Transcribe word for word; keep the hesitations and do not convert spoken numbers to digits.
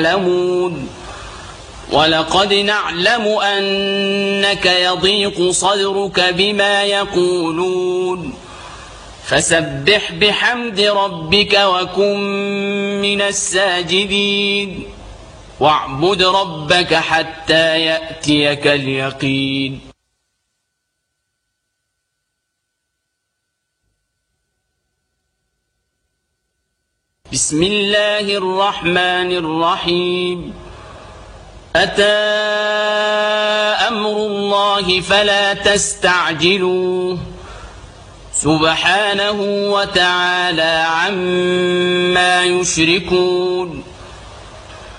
يعلمون ولقد نعلم أنك يضيق صدرك بما يقولون فسبح بحمد ربك وكن من الساجدين واعبد ربك حتى يأتيك اليقين. بسم الله الرحمن الرحيم. أتى أمر الله فلا تستعجلوه سبحانه وتعالى عما يشركون.